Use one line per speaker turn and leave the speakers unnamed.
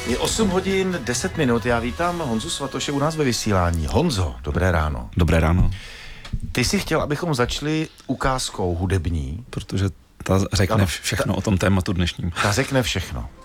Je 8 hodin 10 minut, já vítám Honzu Svatoše u nás ve vysílání. Honzo, dobré ráno.
Dobré ráno.
Ty jsi chtěl, abychom začali ukázkou hudební.
Protože ta řekne všechno o tom tématu dnešním.
Ta řekne všechno.